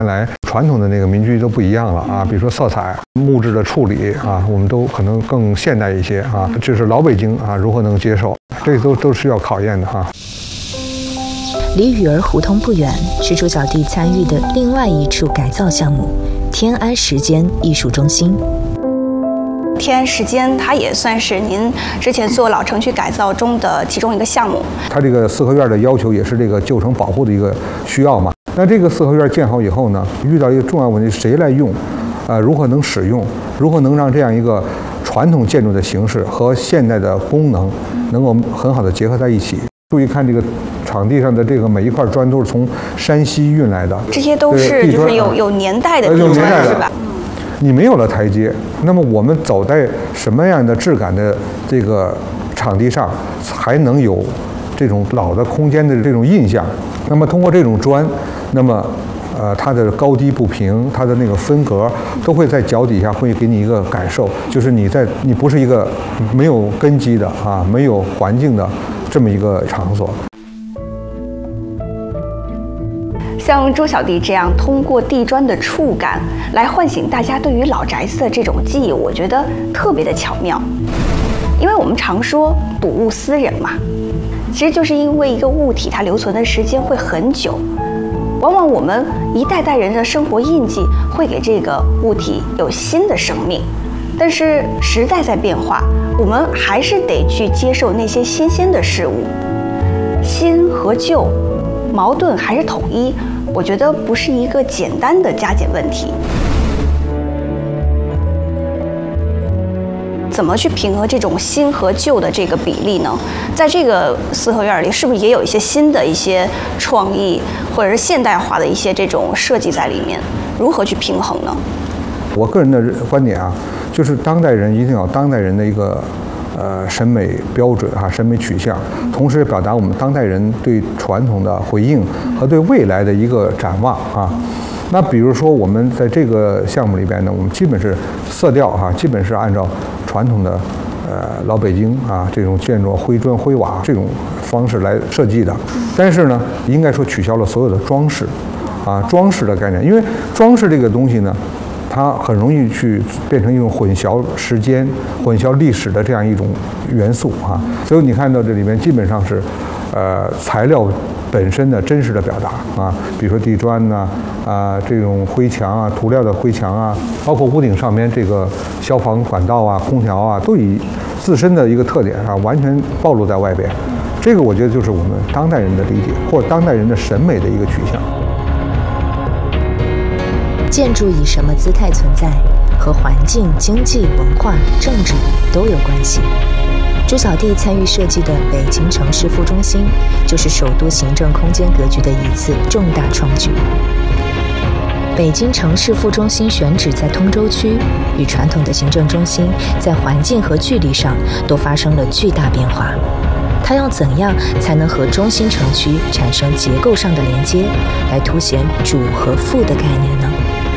来传统的那个民居都不一样了啊，比如说色彩、木质的处理啊，我们都可能更现代一些啊。这是老北京啊，如何能接受？这都需要考验的哈。 离雨儿胡同不远，是猪小弟参与的另外一处改造项目——天安时间艺术中心。 天安时间，它也算是您之前做老城区改造中的其中一个项目。 它这个四合院的要求也是这个旧城保护的一个需要嘛。那这个四合院建好以后呢，遇到一个重要问题，谁来用？如何能使用？如何能让这样一个传统建筑的形式和现代的功能能够很好的结合在一起？注意看这个场地上的这个每一块砖都是从山西运来的， 这些都是就是有年代的地砖是吧？ 你没有了台阶，那么我们走在什么样的质感的这个场地上，才能有这种老的空间的这种印象？那么通过这种砖，那么它的高低不平，它的那个分隔，都会在脚底下会给你一个感受，就是你不是一个没有根基的啊，没有环境的这么一个场所。 像猪小弟这样通过地砖的触感来唤醒大家对于老宅子的这种记忆，我觉得特别的巧妙。因为我们常说睹物思人嘛，其实就是因为一个物体它留存的时间会很久，往往我们一代代人的生活印记会给这个物体有新的生命。但是时代在变化，我们还是得去接受那些新鲜的事物。新和旧，矛盾还是统一，我觉得不是一个简单的加减问题。怎么去平衡这种新和旧的这个比例呢？在这个四合院里，是不是也有一些新的一些创意，或者是现代化的一些这种设计在里面？如何去平衡呢？ 我个人的观点啊，就是当代人一定要当代人的一个审美标准啊，审美取向，同时表达我们当代人对传统的回应和对未来的一个展望啊。那比如说我们在这个项目里边呢，我们基本是色调啊，基本是按照传统的老北京啊这种建筑灰砖灰瓦这种方式来设计的，但是呢，应该说取消了所有的装饰啊，装饰的概念，因为装饰这个东西呢，它很容易去变成一种混淆时间、混淆历史的这样一种元素啊。所以你看到这里面基本上是，材料本身的真实的表达啊，比如说地砖呐，这种灰墙啊、涂料的灰墙啊，包括屋顶上面这个消防管道啊、空调啊，都以自身的一个特点啊，完全暴露在外边。这个我觉得就是我们当代人的理解，或者当代人的审美的一个取向。 建筑以什么姿态存在，和环境、经济、文化、政治都有关系。猪小弟参与设计的北京城市副中心，就是首都行政空间格局的一次重大创举。北京城市副中心选址在通州区，与传统的行政中心在环境和距离上都发生了巨大变化。它要怎样才能和中心城区产生结构上的连接，来凸显主和副的概念呢？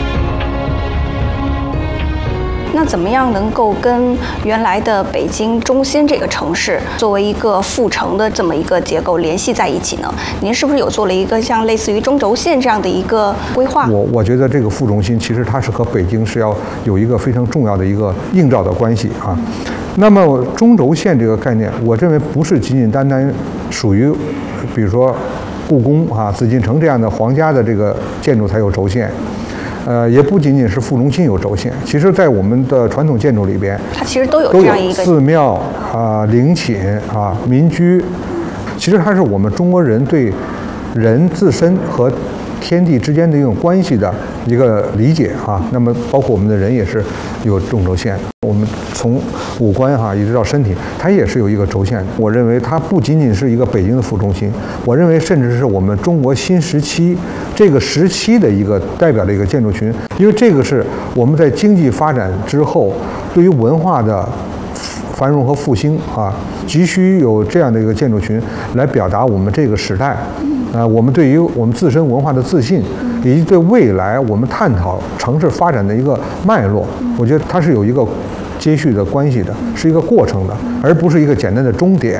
那怎么样能够跟原来的北京中心这个城市作为一个副城的这么一个结构联系在一起呢？您是不是有做了一个像类似于中轴线这样的一个规划？ 我觉得这个副中心其实它是和北京是要有一个非常重要的一个映照的关系啊。那么中轴线这个概念，我认为不是仅仅单单属于，比如说故宫啊、紫禁城这样的皇家的这个建筑才有轴线。也不仅仅是副中心有轴线，其实在我们的传统建筑里边， 它其实都有这样一个寺庙啊、陵寝啊、民居，其实它是我们中国人对人自身和天地之间的一种关系的一个理解啊。那么包括我们的人也是有中轴线，我们从五官哈一直到身体，它也是有一个轴线。我认为它不仅仅是一个北京的副中心，我认为甚至是我们中国新时期这个时期的一个代表的一个建筑群，因为这个是我们在经济发展之后对于文化的繁荣和复兴啊，急需有这样的一个建筑群来表达我们这个时代。我们对于我们自身文化的自信，以及对未来我们探讨城市发展的一个脉络，我觉得它是有一个接续的关系的，是一个过程的，而不是一个简单的终点。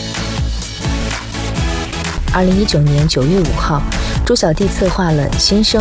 2019年9月5号，猪小弟策划了新生